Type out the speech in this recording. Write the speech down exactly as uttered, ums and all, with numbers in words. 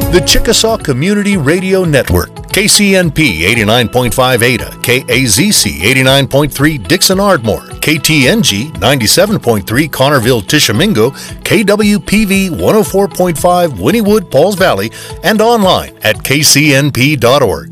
The Chickasaw Community Radio Network, K C N P eighty-nine point five Ada, K A Z C eighty-nine point three Dixon Ardmore, K T N G ninety-seven point three Connerville Tishomingo, K W P V one oh four point five Wynnewood Pauls Valley, and online at k c n p dot org.